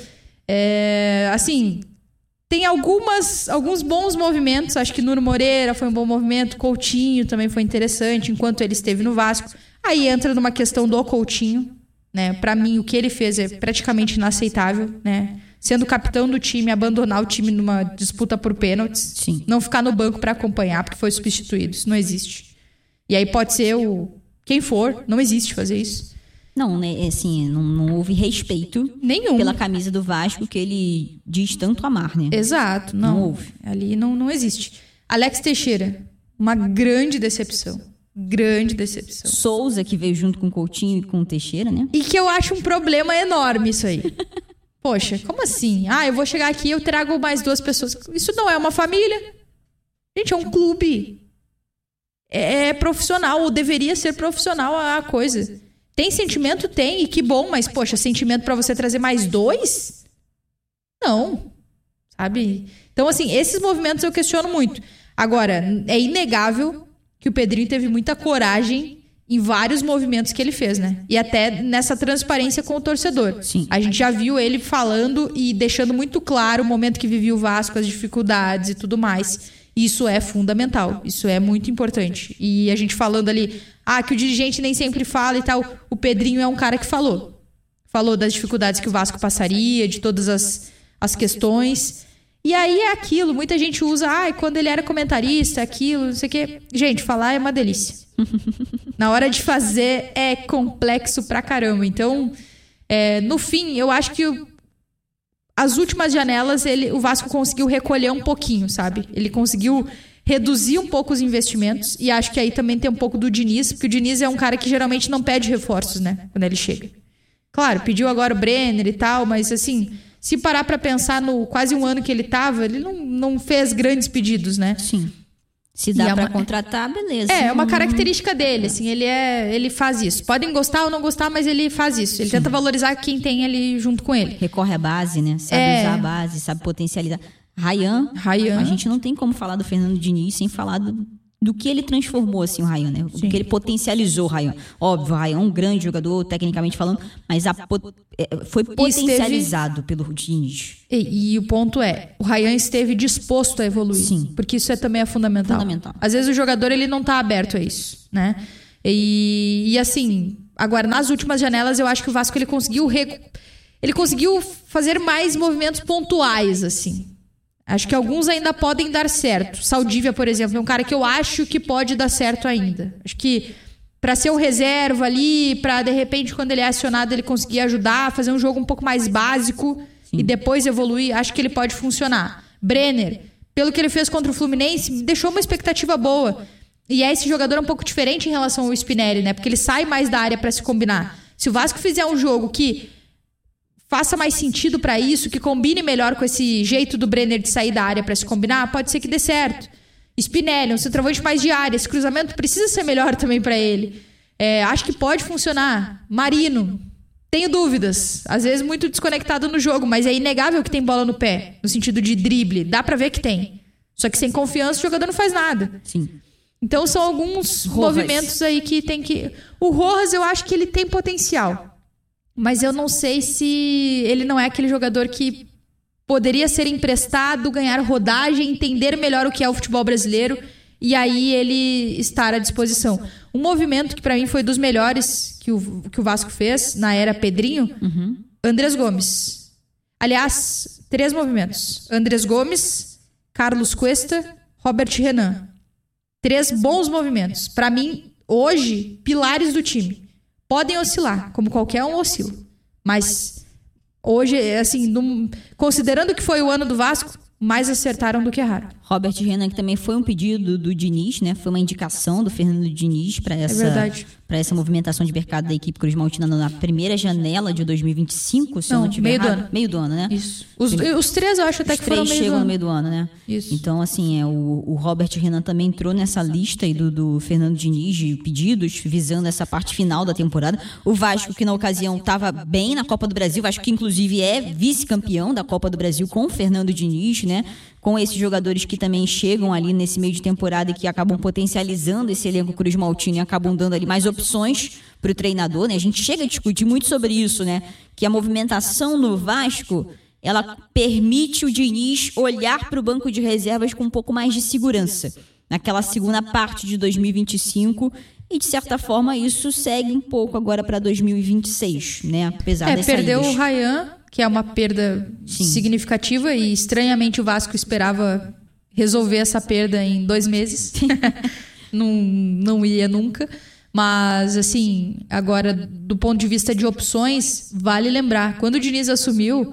Assim... Tem alguns bons movimentos. Acho que Nuno Moreira foi um bom movimento. Coutinho também foi interessante enquanto ele esteve no Vasco. Aí entra numa questão do Coutinho, né? Para mim, o que ele fez é praticamente inaceitável, né? Sendo capitão do time, abandonar o time numa disputa por pênaltis. Sim. Não ficar no banco para acompanhar porque foi substituído. Isso não existe. E aí pode ser quem for. Não existe fazer isso. Não, né, assim, não houve respeito nenhum pela camisa do Vasco que ele diz tanto amar, né? Exato, não houve. Ali não existe. Alex Teixeira, uma grande decepção. Grande decepção. Souza, que veio junto com o Coutinho e com o Teixeira, né? E que eu acho um problema enorme isso aí. Poxa, como assim? Eu vou chegar aqui e eu trago mais 2 pessoas. Isso não é uma família. Gente, é um clube. É profissional, ou deveria ser profissional a coisa. Tem sentimento? Tem, e que bom, mas, poxa, sentimento pra você trazer mais 2? Não, sabe? Então, assim, esses movimentos eu questiono muito. Agora, é inegável que o Pedrinho teve muita coragem em vários movimentos que ele fez, né? E até nessa transparência com o torcedor. Sim. A gente já viu ele falando e deixando muito claro o momento que vivia o Vasco, as dificuldades e tudo mais. Isso é fundamental, isso é muito importante. E a gente falando ali, que o dirigente nem sempre fala e tal. O Pedrinho é um cara que falou. Falou das dificuldades que o Vasco passaria, de todas as questões. E aí é aquilo, muita gente usa, quando ele era comentarista, aquilo, não sei o quê. Gente, falar é uma delícia. Na hora de fazer é complexo pra caramba. Então, no fim, eu acho que as últimas janelas, o Vasco conseguiu recolher um pouquinho, sabe? Ele conseguiu reduzir um pouco os investimentos. E acho que aí também tem um pouco do Diniz, porque o Diniz é um cara que geralmente não pede reforços, né? Quando ele chega. Claro, pediu agora o Brenner e tal, mas assim, se parar pra pensar no quase um ano que ele tava, ele não fez grandes pedidos, né? Sim. Se dá pra contratar, beleza. É uma característica dele, assim, ele faz isso. Podem gostar ou não gostar, mas ele faz isso. Ele tenta valorizar quem tem ali junto com ele. Recorre à base, né? Sabe usar a base, sabe potencializar. Ryan. A gente não tem como falar do Fernando Diniz sem falar do que ele transformou, assim, o Ryan, né? Do que ele potencializou o Ryan. Óbvio, o Ryan é um grande jogador, tecnicamente falando, mas foi potencializado pelo Diniz. E o ponto é, o Ryan esteve disposto a evoluir. Sim. Porque isso também é fundamental. Às vezes o jogador ele não está aberto a isso, né? E assim, agora nas últimas janelas eu acho que o Vasco ele conseguiu fazer mais movimentos pontuais, assim. Acho que alguns ainda podem dar certo. Saldívia, por exemplo, é um cara que eu acho que pode dar certo ainda. Acho que para ser um reserva ali, para de repente quando ele é acionado ele conseguir ajudar, fazer um jogo um pouco mais básico e depois evoluir, acho que ele pode funcionar. Brenner, pelo que ele fez contra o Fluminense, deixou uma expectativa boa. E esse jogador é um pouco diferente em relação ao Spinelli, né? Porque ele sai mais da área para se combinar. Se o Vasco fizer um jogo que faça mais sentido para isso, que combine melhor com esse jeito do Brenner de sair da área para se combinar, pode ser que dê certo. Spinelli, um centroavante mais de área, esse cruzamento precisa ser melhor também para ele. Acho que pode funcionar. Marino, tenho dúvidas, às vezes muito desconectado no jogo, mas é inegável que tem bola no pé, no sentido de drible, dá para ver que tem. Só que sem confiança o jogador não faz nada. Sim. Então são alguns movimentos aí que tem que... O Rojas eu acho que ele tem potencial. Mas eu não sei se ele não é aquele jogador que poderia ser emprestado, ganhar rodagem, entender melhor o que é o futebol brasileiro e aí ele estar à disposição. Um movimento que para mim foi dos melhores que o Vasco fez na era Pedrinho, Andrés Gomes. Aliás, 3 movimentos. Andrés Gomes, Carlos Cuesta, Robert Renan. 3 bons movimentos. Para mim, hoje, pilares do time. Podem oscilar, como qualquer um oscila. Mas hoje, assim, considerando que foi o ano do Vasco, mais acertaram do que erraram. Robert Renan, que também foi um pedido do Diniz, né? Foi uma indicação do Fernando Diniz para essa movimentação de mercado da equipe Cruz Maltina na primeira janela de 2025, se eu não tiver errado. Meio do ano, né? Isso. Os 3 eu acho até que foram chegam no meio do ano, né? Isso. Então, assim, o Robert Renan também entrou nessa lista aí do Fernando Diniz de pedidos, visando essa parte final da temporada. O Vasco, que na ocasião estava bem na Copa do Brasil, o Vasco que inclusive é vice-campeão da Copa do Brasil com o Fernando Diniz, né? Com esses jogadores que também chegam ali nesse meio de temporada e que acabam potencializando esse elenco Cruz Maltina e acabam dando ali mais opções para o treinador, né? A gente chega a discutir muito sobre isso, né? Que a movimentação no Vasco, ela permite o Diniz olhar para o banco de reservas com um pouco mais de segurança naquela segunda parte de 2025 e, de certa forma, isso segue um pouco agora para 2026, né? Apesar das perdeu saídas. O Ryan, que é uma perda significativa e estranhamente o Vasco esperava resolver essa perda em 2 meses. não ia nunca. Mas, assim, agora, do ponto de vista de opções, vale lembrar, quando o Diniz assumiu,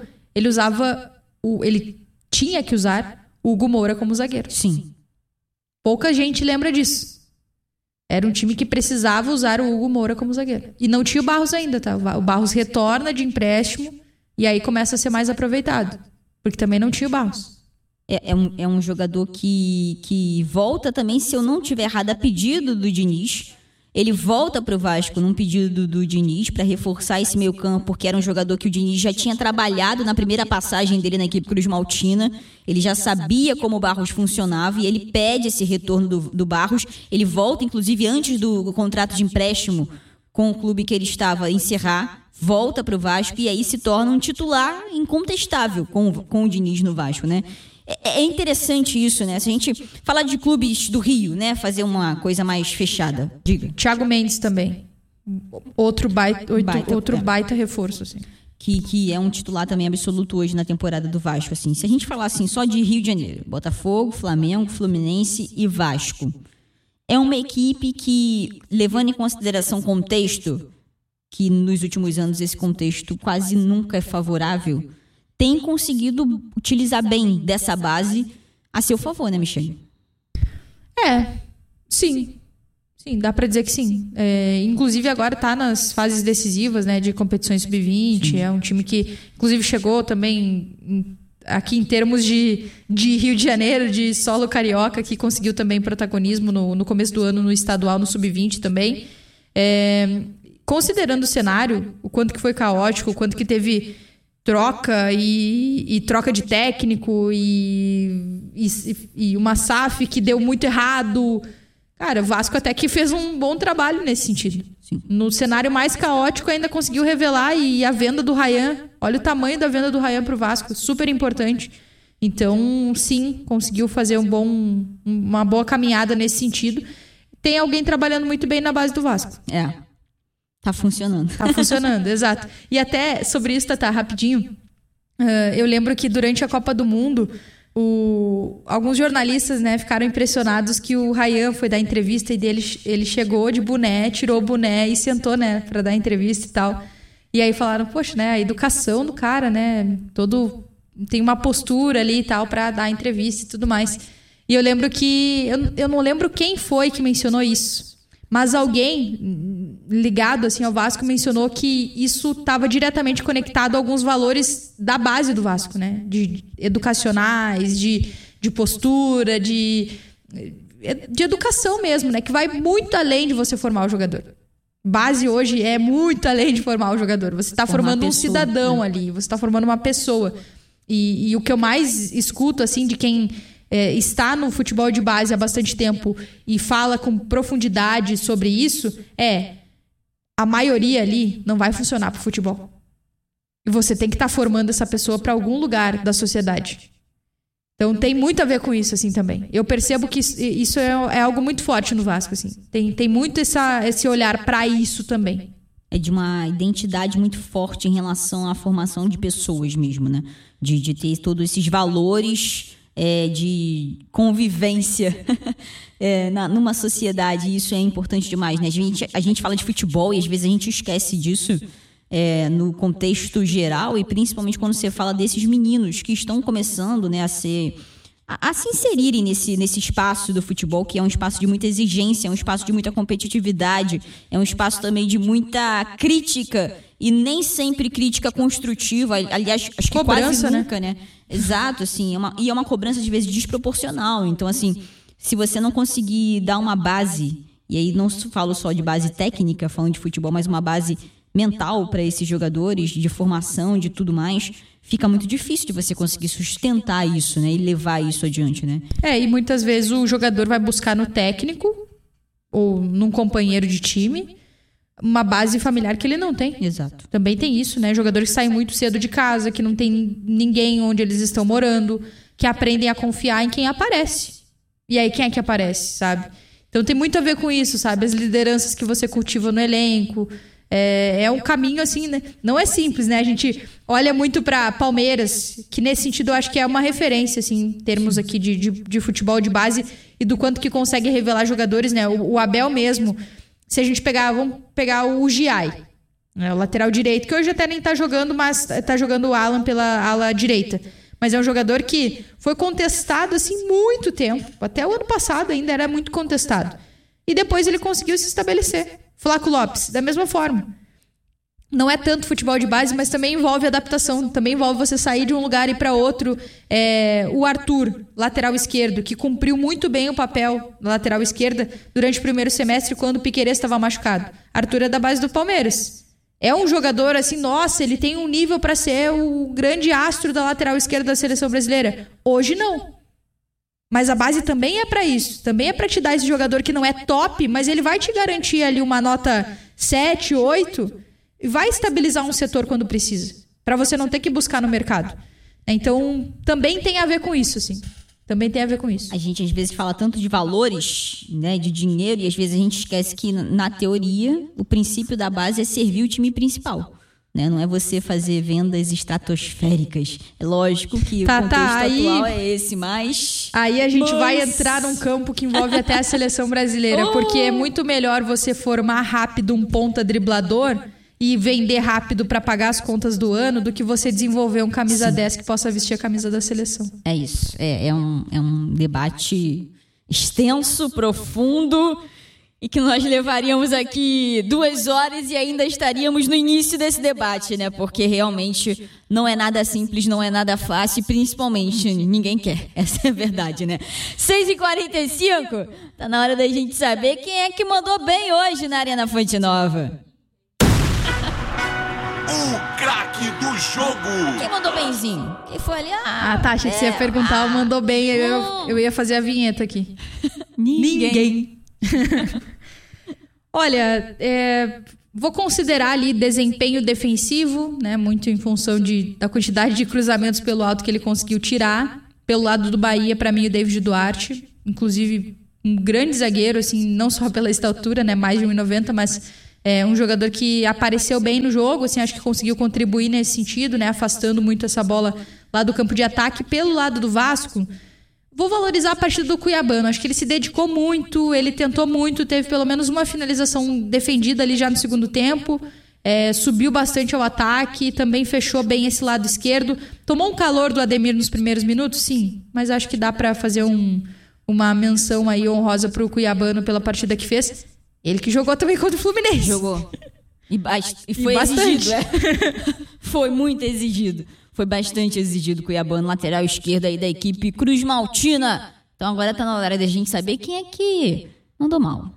ele tinha que usar o Hugo Moura como zagueiro. Sim. Pouca gente lembra disso. Era um time que precisava usar o Hugo Moura como zagueiro. E não tinha o Barros ainda, tá? O Barros retorna de empréstimo e aí começa a ser mais aproveitado. Porque também não tinha o Barros. É um jogador que volta também, se eu não tiver errado, a pedido do Diniz. Ele volta para o Vasco num pedido do Diniz para reforçar esse meio campo, porque era um jogador que o Diniz já tinha trabalhado na primeira passagem dele na equipe Cruz Maltina. Ele já sabia como o Barros funcionava e ele pede esse retorno do Barros. Ele volta, inclusive, antes do contrato de empréstimo com o clube que ele estava a encerrar, volta para o Vasco e aí se torna um titular incontestável com o Diniz no Vasco, né? É interessante isso, né? Se a gente falar de clubes do Rio, né? Fazer uma coisa mais fechada. Diga. Thiago Mendes também. Outro baita reforço, assim. Que é um titular também absoluto hoje na temporada do Vasco, assim. Se a gente falar assim só de Rio de Janeiro, Botafogo, Flamengo, Fluminense e Vasco, é uma equipe que, levando em consideração o contexto, que nos últimos anos esse contexto quase nunca é favorável, tem conseguido utilizar bem dessa base a seu favor, né, Michele? Sim. Sim, dá pra dizer que sim. Inclusive agora tá nas fases decisivas, né, de competições sub-20. É um time que, inclusive, chegou também aqui em termos de Rio de Janeiro, de solo carioca, que conseguiu também protagonismo no começo do ano no estadual, no sub-20 também. Considerando o cenário, o quanto que foi caótico, o quanto que teve troca e troca de técnico e uma SAF que deu muito errado. Cara, o Vasco até que fez um bom trabalho nesse sentido. Sim. No cenário mais caótico ainda conseguiu revelar, e a venda do Ryan, olha o tamanho da venda do Ryan pro Vasco, super importante. Então, sim, conseguiu fazer uma boa caminhada nesse sentido. Tem alguém trabalhando muito bem na base do Vasco. Tá funcionando. Tá funcionando, exato. E até sobre isso, Tatá, rapidinho, eu lembro que durante a Copa do Mundo, alguns jornalistas, né, ficaram impressionados que o Ryan foi dar entrevista, e ele chegou de boné, tirou o boné e sentou, né, pra dar entrevista e tal. E aí falaram, poxa, né, a educação do cara, né, tem uma postura ali e tal pra dar entrevista e tudo mais. E eu lembro que, eu não lembro quem foi que mencionou isso, mas alguém ligado assim ao Vasco mencionou que isso estava diretamente conectado a alguns valores da base do Vasco, né? De educacionais, de postura, de educação mesmo, né? Que vai muito além de você formar o jogador. Base hoje é muito além de formar o jogador. Você está formando um cidadão ali, você está formando uma pessoa. E o que eu mais escuto assim de quem está no futebol de base há bastante tempo e fala com profundidade sobre isso a maioria ali não vai funcionar para o futebol. E você tem que estar formando essa pessoa para algum lugar da sociedade. Então tem muito a ver com isso assim também. Eu percebo que isso é algo muito forte no Vasco assim. Tem muito esse olhar para isso também. É de uma identidade muito forte em relação à formação de pessoas mesmo, né? De ter todos esses valores de convivência numa sociedade. Isso é importante demais, né? A gente fala de futebol e às vezes a gente esquece disso no contexto geral, e principalmente quando você fala desses meninos que estão começando, né, a se inserirem nesse espaço do futebol, que é um espaço de muita exigência, é um espaço de muita competitividade, é um espaço também de muita crítica, e nem sempre crítica construtiva, aliás, acho que cobrança, quase nunca, né? Exato, assim, é uma cobrança de vezes desproporcional. Então, assim, se você não conseguir dar uma base, e aí não falo só de base técnica, falando de futebol, mas uma base mental para esses jogadores, de formação, de tudo mais, fica muito difícil de você conseguir sustentar isso, né? E levar isso adiante, né? E muitas vezes o jogador vai buscar no técnico ou num companheiro de time uma base familiar que ele não tem. Exato. Também tem isso, né? Jogadores que saem muito cedo de casa, que não tem ninguém onde eles estão morando, que aprendem a confiar em quem aparece. E aí, quem é que aparece, sabe? Então tem muito a ver com isso, sabe? As lideranças que você cultiva no elenco. É um caminho assim, né? Não é simples, né? A gente olha muito para Palmeiras, que nesse sentido eu acho que é uma referência, assim, em termos aqui de futebol de base e do quanto que consegue revelar jogadores, né? O Abel mesmo, se a gente vamos pegar o Giai, né? O lateral direito, que hoje até nem tá jogando, mas tá jogando o Alan pela ala direita. Mas é um jogador que foi contestado, assim, muito tempo. Até o ano passado ainda era muito contestado. E depois ele conseguiu se estabelecer. Flaco Lopes, da mesma forma. Não é tanto futebol de base, mas também envolve adaptação. Também envolve você sair de um lugar e ir para outro. O Arthur, lateral esquerdo, que cumpriu muito bem o papel na lateral esquerda durante o primeiro semestre, quando o Piquerez estava machucado. Arthur é da base do Palmeiras. É um jogador assim, nossa, ele tem um nível para ser o grande astro da lateral esquerda da seleção brasileira. Hoje não. Mas a base também é para isso. Também é para te dar esse jogador que não é top, mas ele vai te garantir ali uma nota 7, 8 e vai estabilizar um setor quando precisa. Para você não ter que buscar no mercado. Então, também tem a ver com isso, assim. Também tem a ver com isso. A gente às vezes fala tanto de valores, né, de dinheiro, e às vezes a gente esquece que, na teoria, o princípio da base é servir o time principal. Né? Não é você fazer vendas estratosféricas. É lógico que o contexto atual é esse, mas... Aí a gente vai entrar num campo que envolve até a seleção brasileira, porque é muito melhor você formar rápido um ponta driblador e vender rápido para pagar as contas do ano do que você desenvolver um camisa 10 que possa vestir a camisa da seleção. É isso. É um debate extenso, profundo, e que nós levaríamos aqui 2 horas e ainda estaríamos no início desse debate, né? Porque realmente não é nada simples, não é nada fácil, e principalmente ninguém quer. Essa é a verdade, né? 6h45, tá na hora da gente saber quem é que mandou bem hoje na Arena Fonte Nova. O craque do jogo. Quem mandou benzinho? Quem foi ali? Tá, achei que você ia perguntar, mandou bem, eu ia fazer a vinheta aqui. Ninguém. Olha, vou considerar ali desempenho defensivo, né? Muito em função da quantidade de cruzamentos pelo alto que ele conseguiu tirar. Pelo lado do Bahia, para mim, o David Duarte, inclusive um grande zagueiro, assim, não só pela estatura, né? Mais de 1,90, mas um jogador que apareceu bem no jogo, assim, acho que conseguiu contribuir nesse sentido, né? Afastando muito essa bola lá do campo de ataque. Pelo lado do Vasco, vou valorizar a partida do Cuiabano. Acho que ele se dedicou muito, ele tentou muito, teve pelo menos uma finalização defendida ali já no segundo tempo. Subiu bastante ao ataque, também fechou bem esse lado esquerdo. Tomou um calor do Ademir nos primeiros minutos, sim, mas acho que dá para fazer uma menção aí honrosa pro Cuiabano pela partida que fez. Ele que jogou também contra o Fluminense. Jogou. E foi bastante. exigido. Foi muito exigido. Foi bastante exigido o Cuiabano, lateral esquerdo aí da equipe Cruz Maltina. Então agora tá na hora da gente saber quem é que andou mal.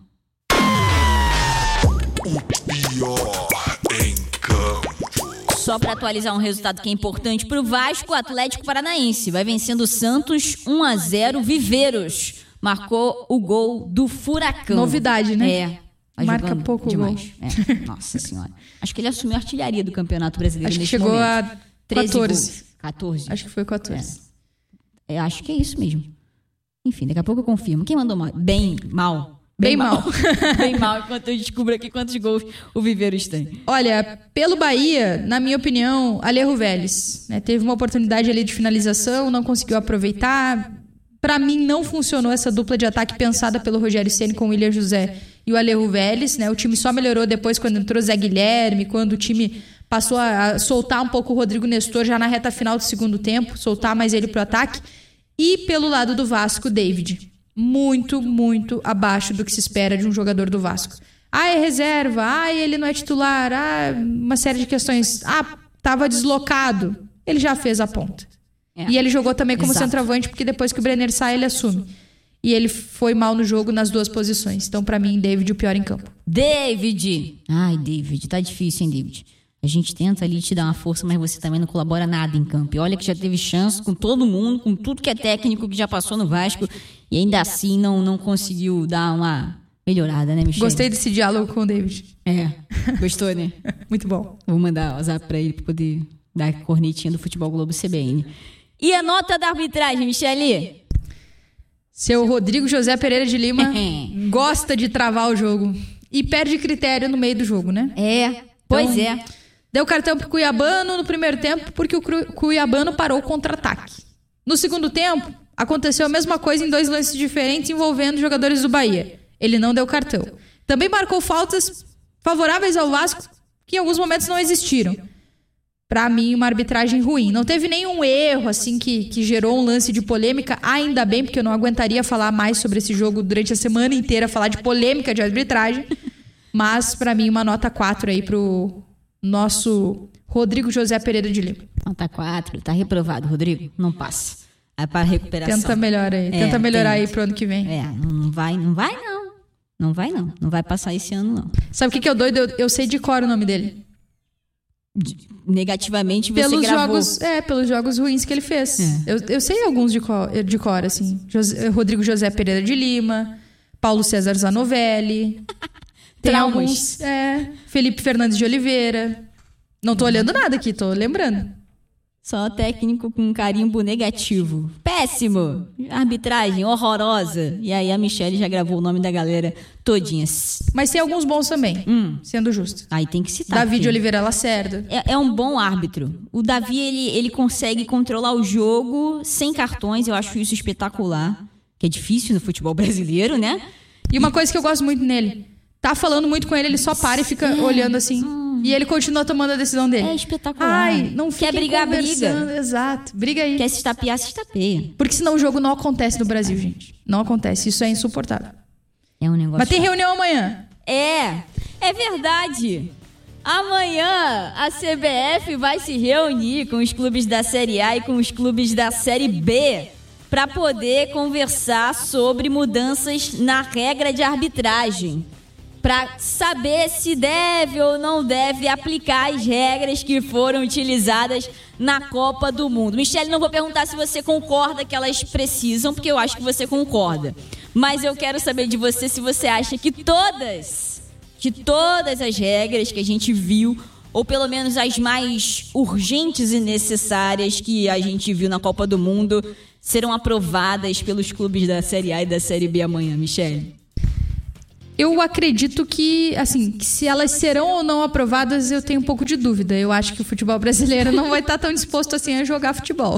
O pior em campo. Só para atualizar um resultado que é importante pro Vasco, o Atlético Paranaense vai vencendo o Santos 1-0. Viveiros marcou o gol do Furacão. Novidade, né? Marca pouco demais. Nossa senhora. Acho que ele assumiu a artilharia do Campeonato Brasileiro. Acho que neste chegou momento. a 14. 14? Acho que foi 14. Acho que é isso mesmo. Enfim, daqui a pouco eu confirmo. Quem mandou mal? Bem mal. Bem mal. Bem mal, enquanto eu descubro aqui quantos gols o Viveiros tem. Olha, pelo Bahia, na minha opinião, Alejo Vélez, né? Teve uma oportunidade ali de finalização, não conseguiu aproveitar. Pra mim, não funcionou essa dupla de ataque pensada pelo Rogério Ceni com o William José e o Alejo Vélez, né? O time só melhorou depois quando entrou Zé Guilherme, quando o time passou a soltar um pouco o Rodrigo Nestor já na reta final do segundo tempo, soltar mais ele pro ataque. E pelo lado do Vasco, David. Muito, muito abaixo do que se espera de um jogador do Vasco. É reserva, ele não é titular, uma série de questões. Tava deslocado. Ele já fez a ponta. E ele jogou também como centroavante, porque depois que o Brenner sai, ele assume. E ele foi mal no jogo nas duas posições. Então, pra mim, David, o pior em campo. David! David, tá difícil, hein, David? A gente tenta ali te dar uma força, mas você também não colabora nada em campo. E olha que já teve chance com todo mundo, com tudo que é técnico que já passou no Vasco. E ainda assim não conseguiu dar uma melhorada, né, Michele? Gostei desse diálogo com o David. Gostou, né? Muito bom. Vou mandar o zap pra ele pra poder dar a cornetinha do Futebol Globo CBN. E a nota da arbitragem, Michele? Seu Rodrigo José Pereira de Lima gosta de travar o jogo. E perde critério no meio do jogo, né? Pois é. Deu cartão pro Cuiabano no primeiro tempo porque o Cuiabano parou o contra-ataque. No segundo tempo, aconteceu a mesma coisa em 2 lances diferentes envolvendo jogadores do Bahia. Ele não deu cartão. Também marcou faltas favoráveis ao Vasco que em alguns momentos não existiram. Pra mim, uma arbitragem ruim. Não teve nenhum erro assim que gerou um lance de polêmica, ainda bem, porque eu não aguentaria falar mais sobre esse jogo durante a semana inteira, falar de polêmica de arbitragem. Mas, pra mim, uma nota 4 aí pro nosso Rodrigo José Pereira de Lima. Nota 4, tá reprovado, Rodrigo. Não passa. É para recuperação. Tenta melhorar aí. Tenta melhorar aí pro ano que vem. Não vai não. Não vai não. Não vai passar esse ano, não. Sabe o que é o doido? Eu sei de cor o nome dele. Negativamente você pelos gravou. Pelos jogos ruins que ele fez. Eu sei alguns de cor assim. Rodrigo José Pereira de Lima, Paulo César Zanovelli. Tem alguns. Felipe Fernandes de Oliveira. Não tô olhando nada aqui, tô lembrando. Só técnico com carimbo negativo. Péssimo! Arbitragem horrorosa. E aí a Michele já gravou o nome da galera todinha. Mas tem alguns bons também, sendo justo. Aí tem que citar. Davi de Oliveira Lacerda. É um bom árbitro. O Davi, ele consegue controlar o jogo sem cartões. Eu acho isso espetacular. Que é difícil no futebol brasileiro, né? E uma coisa que eu gosto muito nele. Tá falando muito com ele, ele só para e fica olhando assim. E ele continua tomando a decisão dele. É espetacular. Não quer brigar, briga. Exato, briga aí. Quer se estapear, se estapeia. Porque senão o jogo não acontece no Brasil, gente. Não acontece, isso é insuportável. É um negócio... Mas tem reunião amanhã. É verdade. Amanhã a CBF vai se reunir com os clubes da Série A e com os clubes da Série B para poder conversar sobre mudanças na regra de arbitragem. Para saber se deve ou não deve aplicar as regras que foram utilizadas na Copa do Mundo. Michele, não vou perguntar se você concorda que elas precisam, porque eu acho que você concorda. Mas eu quero saber de você se você acha que todas as regras que a gente viu, ou pelo menos as mais urgentes e necessárias que a gente viu na Copa do Mundo, serão aprovadas pelos clubes da Série A e da Série B amanhã, Michele? Eu acredito que, assim, que se elas serão ou não aprovadas, eu tenho um pouco de dúvida. Eu acho que o futebol brasileiro não vai estar tão disposto assim a jogar futebol.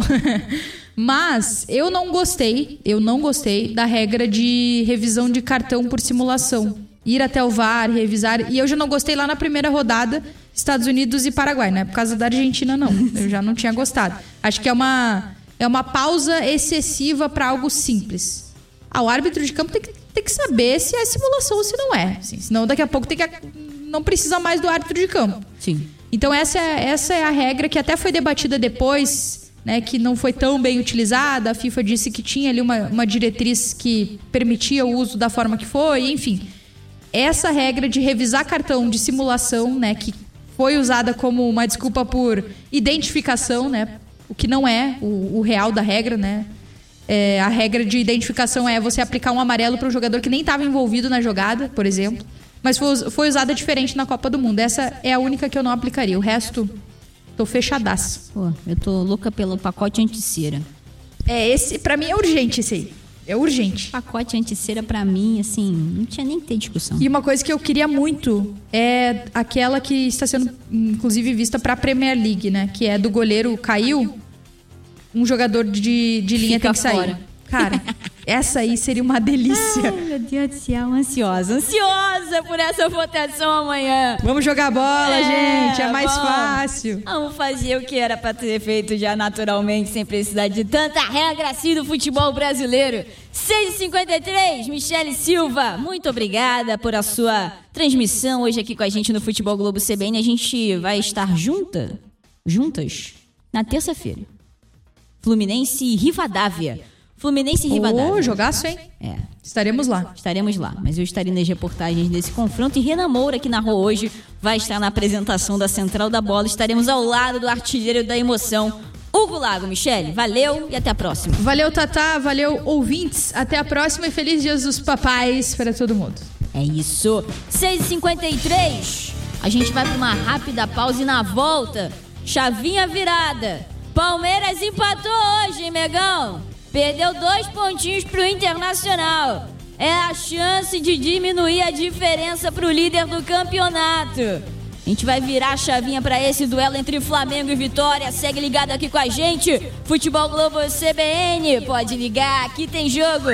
Mas eu não gostei da regra de revisão de cartão por simulação. Ir até o VAR, revisar. E eu já não gostei lá na primeira rodada, Estados Unidos e Paraguai. Não é por causa da Argentina, não. Eu já não tinha gostado. Acho que é uma pausa excessiva para algo simples. O árbitro de campo tem que saber se é simulação ou se não é. Assim, senão daqui a pouco não precisa mais do árbitro de campo. Sim. Então essa é a regra que até foi debatida depois, né, que não foi tão bem utilizada. A FIFA disse que tinha ali uma diretriz que permitia o uso da forma que foi, enfim. Essa regra de revisar cartão de simulação, né, que foi usada como uma desculpa por identificação, né, o que não é o real da regra, né? A regra de identificação é você aplicar um amarelo para um jogador que nem estava envolvido na jogada, por exemplo. Mas foi usada diferente na Copa do Mundo. Essa é a única que eu não aplicaria. O resto, tô fechadaço. Pô, eu tô louca pelo pacote anti-cera. Esse, pra mim, é urgente esse aí. É urgente. Pacote anti-cera pra mim, assim, não tinha nem que ter discussão. E uma coisa que eu queria muito é aquela que está sendo, inclusive, vista pra Premier League, né? Que é do goleiro caiu, um jogador de linha Fica tem que sair. fora. Cara, essa aí seria uma delícia. Ai, meu Deus do céu, ansiosa por essa votação amanhã. Vamos jogar bola, gente, é mais fácil. Vamos fazer o que era pra ter feito já naturalmente, sem precisar de tanta regra assim do futebol brasileiro. 6h53, Michele Silva, muito obrigada por a sua transmissão hoje aqui com a gente no Futebol Globo CBN. A gente vai estar juntas na terça-feira. Fluminense e Rivadavia. Jogaço, hein? Estaremos lá. Estaremos lá, mas eu estarei nas reportagens desse confronto. E Renan Moura, que narrou hoje, vai estar na apresentação da Central da Bola. Estaremos ao lado do artilheiro da emoção, Hugo Lago. Michele, valeu e até a próxima. Valeu, Tatá, valeu, ouvintes. Até a próxima e feliz Dia dos Papais para todo mundo. É isso. 6h53. A gente vai para uma rápida pausa e na volta, chavinha virada. Palmeiras empatou hoje, hein, Megão? Perdeu 2 pontinhos pro Internacional. É a chance de diminuir a diferença pro líder do campeonato. A gente vai virar a chavinha pra esse duelo entre Flamengo e Vitória. Segue ligado aqui com a gente. Futebol Globo CBN. Pode ligar, aqui tem jogo.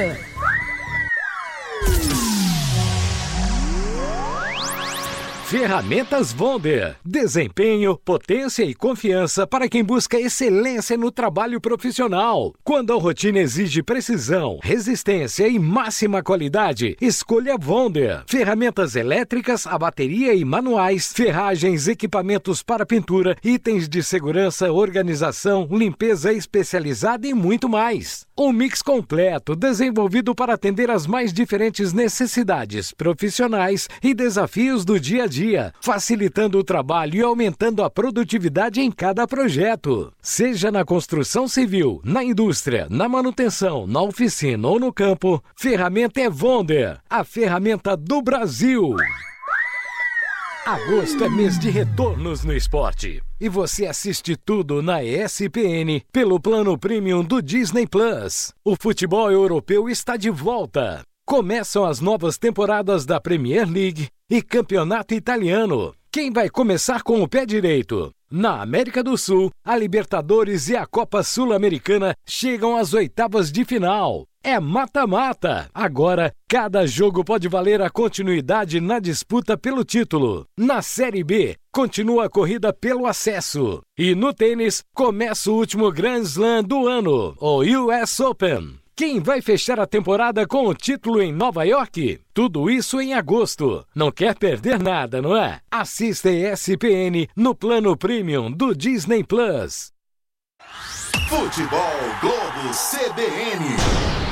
Ferramentas Wonder. Desempenho, potência e confiança para quem busca excelência no trabalho profissional. Quando a rotina exige precisão, resistência e máxima qualidade, escolha Wonder. Ferramentas elétricas, a bateria e manuais, ferragens, equipamentos para pintura, itens de segurança, organização, limpeza especializada e muito mais. Um mix completo, desenvolvido para atender às mais diferentes necessidades profissionais e desafios do dia a dia, facilitando o trabalho e aumentando a produtividade em cada projeto. Seja na construção civil, na indústria, na manutenção, na oficina ou no campo, ferramenta é Wonder, a ferramenta do Brasil. Agosto é mês de retornos no esporte. E você assiste tudo na ESPN pelo plano premium do Disney Plus. O futebol europeu está de volta. Começam as novas temporadas da Premier League e Campeonato Italiano. Quem vai começar com o pé direito? Na América do Sul, a Libertadores e a Copa Sul-Americana chegam às oitavas de final. É mata-mata. Agora, cada jogo pode valer a continuidade na disputa pelo título. Na Série B, continua a corrida pelo acesso. E no tênis, começa o último Grand Slam do ano, o US Open. Quem vai fechar a temporada com o título em Nova York? Tudo isso em agosto. Não quer perder nada, não é? Assista ESPN no plano premium do Disney Plus. Futebol Globo CBN.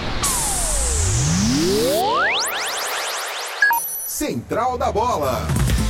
Central da Bola.